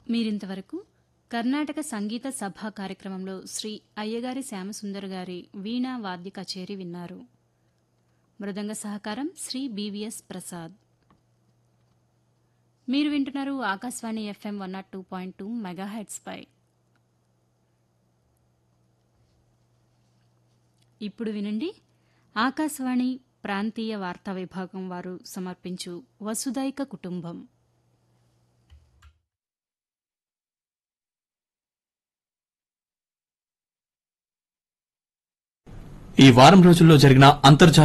మీరింతవరకు కర్ణాటక సంగీత సభా కార్యక్రమంలో శ్రీ అయ్యగారి శ్యామసుందర్ గారి వీణా వాద్య కచేరి విన్నారు. మృదంగ సహకారం శ్రీ బివిఎస్ ప్రసాద్. మీరు వింటున్నారు ఆకాశవాణి FM 102.2 మెగాహెర్ట్జ్ పై. ఇప్పుడు వినండి ఆకాశవాణి ప్రాంతీయ వార్తా విభాగం వారు సమర్పించు వసుదైక కుటుంబం. ఈ వారం రోజుల్లో జరిగిన అంతర్జాతీయ